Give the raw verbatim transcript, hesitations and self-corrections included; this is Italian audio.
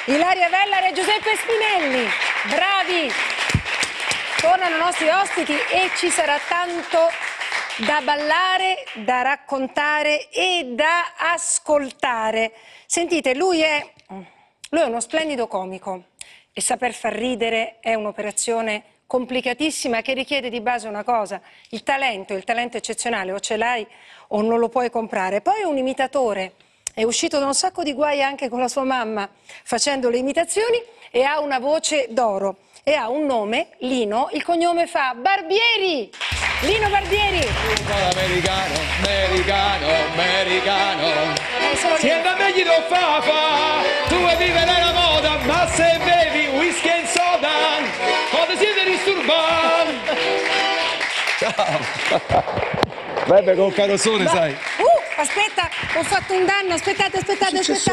Ilaria Vellare e Giuseppe Spinelli, bravi! Tornano i nostri ospiti e ci sarà tanto da ballare, da raccontare e da ascoltare. Sentite, lui è, lui è uno splendido comico e saper far ridere è un'operazione complicatissima che richiede di base una cosa, il talento, il talento eccezionale, o ce l'hai o non lo puoi comprare. Poi è un imitatore. È uscito da un sacco di guai anche con la sua mamma facendo le imitazioni e ha una voce d'oro e ha un nome, Lino, il cognome fa Barbieri. Lino Barbieri. Americano, americano, americano. Eh, solo lì. Siempre meglio fa fa, tu vuoi vivere la moda, ma se bevi whisky e soda, quando siete disturbati. Ciao. Bebe con carosone, Ma, sai. uh, aspetta, ho fatto un danno, aspettate, aspettate, aspettate.